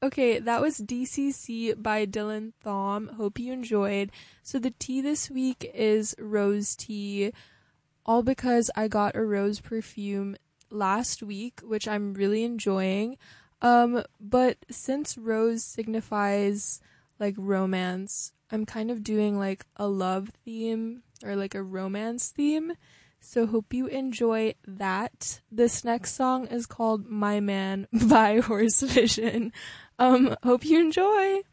Okay, that was DCC by Dylan Thom. Hope you enjoyed. So the tea this week is rose tea, all because I got a rose perfume last week, which I'm really enjoying. But since rose signifies like romance, I'm kind of doing like a love theme or like a romance theme. So hope you enjoy that. This next song is called My Man by Horse Vision. Hope you enjoy.